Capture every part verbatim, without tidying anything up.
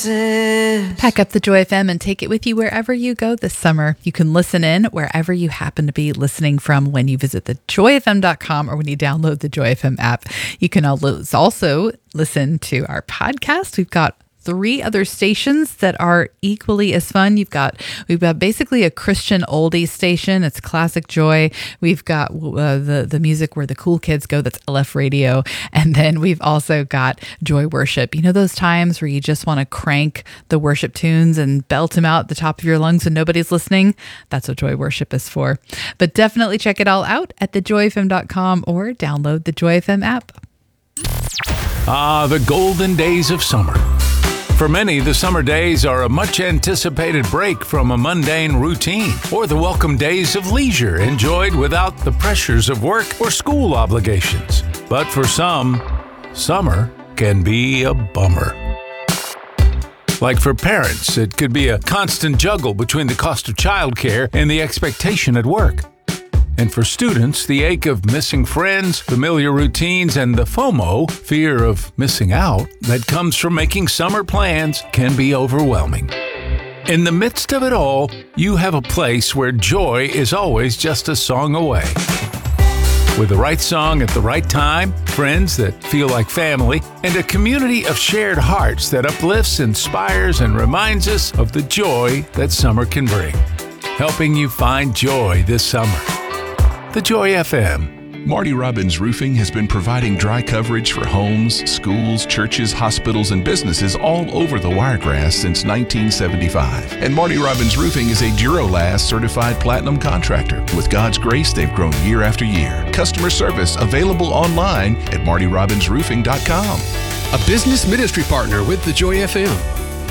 Pack up the Joy F M and take it with you wherever you go this summer. You can listen in wherever you happen to be listening from when you visit the joy f m dot com or when you download the Joy F M app. You can also listen to our podcast. We've got three other stations that are equally as fun. You've got, we've got basically a Christian oldies station. It's Classic Joy. We've got uh, the, the music where the cool kids go. That's L F Radio. And then we've also got Joy Worship. You know, those times where you just want to crank the worship tunes and belt them out at the top of your lungs and nobody's listening? That's what Joy Worship is for. But definitely check it all out at the joy f m dot com or download the Joy F M app. Ah, the golden days of summer. For many, the summer days are a much-anticipated break from a mundane routine, or the welcome days of leisure enjoyed without the pressures of work or school obligations. But for some, summer can be a bummer. Like for parents, it could be a constant juggle between the cost of childcare and the expectation at work. And for students, the ache of missing friends, familiar routines, and the FOMO, fear of missing out, that comes from making summer plans can be overwhelming. In the midst of it all, you have a place where joy is always just a song away. With the right song at the right time, friends that feel like family, and a community of shared hearts that uplifts, inspires, and reminds us of the joy that summer can bring. Helping you find joy this summer. The Joy F M. Marty Robbins Roofing has been providing dry coverage for homes, schools, churches, hospitals, and businesses all over the Wiregrass since nineteen seventy-five. And Marty Robbins Roofing is a Duralast certified platinum contractor. With God's grace, they've grown year after year. Customer service available online at marty robbins roofing dot com. A business ministry partner with the Joy F M.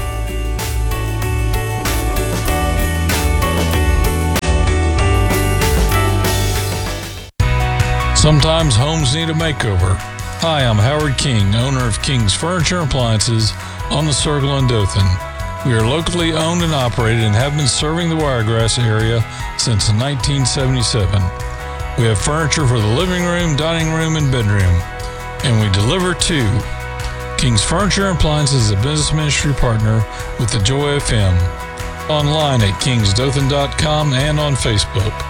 Sometimes homes need a makeover. Hi, I'm Howard King, owner of King's Furniture and Appliances on the Circle in Dothan. We are locally owned and operated and have been serving the Wiregrass area since nineteen seventy-seven. We have furniture for the living room, dining room, and bedroom, and we deliver to King's Furniture and Appliances is a business ministry partner with the Joy F M. Online at kings dothan dot com and on Facebook.